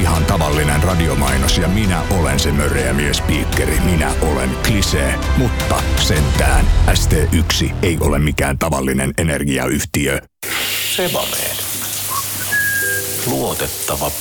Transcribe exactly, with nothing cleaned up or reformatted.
ihan tavallinen radiomainos ja minä olen se möreä miespiikkeri. Minä olen Klisee, mutta sentään S T yksi ei ole mikään tavallinen energiayhtiö. Sevamed. Luotettava